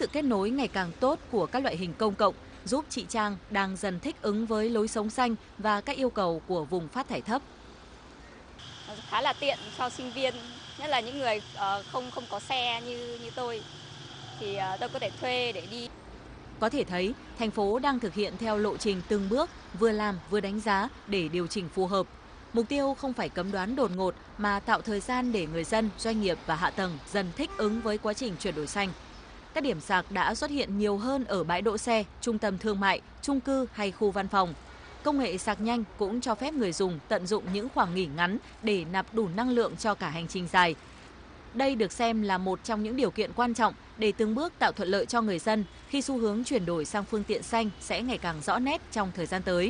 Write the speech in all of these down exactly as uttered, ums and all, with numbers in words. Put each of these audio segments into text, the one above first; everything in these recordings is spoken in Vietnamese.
sự kết nối ngày càng tốt của các loại hình công cộng giúp chị Trang đang dần thích ứng với lối sống xanh và các yêu cầu của vùng phát thải thấp. Khá là tiện cho sinh viên, nhất là những người ờ, không không có xe như như tôi thì ờ, tôi có thể thuê để đi. Có thể thấy, thành phố đang thực hiện theo lộ trình từng bước, vừa làm vừa đánh giá để điều chỉnh phù hợp. Mục tiêu không phải cấm đoán đột ngột mà tạo thời gian để người dân, doanh nghiệp và hạ tầng dần thích ứng với quá trình chuyển đổi xanh. Các điểm sạc đã xuất hiện nhiều hơn ở bãi đỗ xe, trung tâm thương mại, chung cư hay khu văn phòng. Công nghệ sạc nhanh cũng cho phép người dùng tận dụng những khoảng nghỉ ngắn để nạp đủ năng lượng cho cả hành trình dài. Đây được xem là một trong những điều kiện quan trọng để từng bước tạo thuận lợi cho người dân khi xu hướng chuyển đổi sang phương tiện xanh sẽ ngày càng rõ nét trong thời gian tới.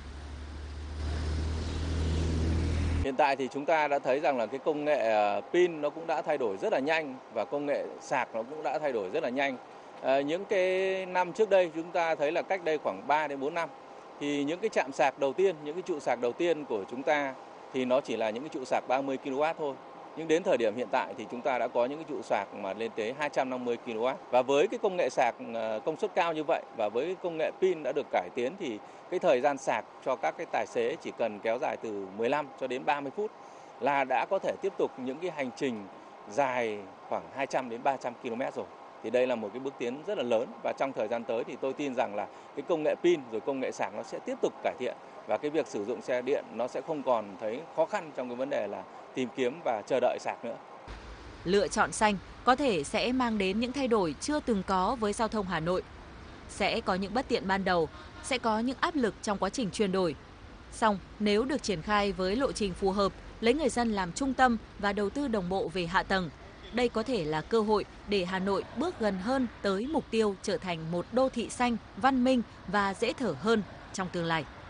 Hiện tại thì chúng ta đã thấy rằng là cái công nghệ à, pin nó cũng đã thay đổi rất là nhanh và công nghệ sạc nó cũng đã thay đổi rất là nhanh. À, những cái năm trước đây chúng ta thấy là cách đây khoảng ba đến bốn năm thì những cái trạm sạc đầu tiên, những cái trụ sạc đầu tiên của chúng ta thì nó chỉ là những cái trụ sạc ba mươi ki lô oát thôi. Nhưng đến thời điểm hiện tại thì chúng ta đã có những cái trụ sạc mà lên tới hai trăm năm mươi ki lô oát. Và với cái công nghệ sạc công suất cao như vậy và với cái công nghệ pin đã được cải tiến thì cái thời gian sạc cho các cái tài xế chỉ cần kéo dài từ mười lăm cho đến ba mươi phút là đã có thể tiếp tục những cái hành trình dài khoảng hai trăm đến ba trăm ki lô mét rồi. Thì đây là một cái bước tiến rất là lớn và trong thời gian tới thì tôi tin rằng là cái công nghệ pin rồi công nghệ sạc nó sẽ tiếp tục cải thiện và cái việc sử dụng xe điện nó sẽ không còn thấy khó khăn trong cái vấn đề là tìm kiếm và chờ đợi sạc nữa. Lựa chọn xanh có thể sẽ mang đến những thay đổi chưa từng có với giao thông Hà Nội. Sẽ có những bất tiện ban đầu, sẽ có những áp lực trong quá trình chuyển đổi. Song, nếu được triển khai với lộ trình phù hợp, lấy người dân làm trung tâm và đầu tư đồng bộ về hạ tầng, đây có thể là cơ hội để Hà Nội bước gần hơn tới mục tiêu trở thành một đô thị xanh, văn minh và dễ thở hơn trong tương lai.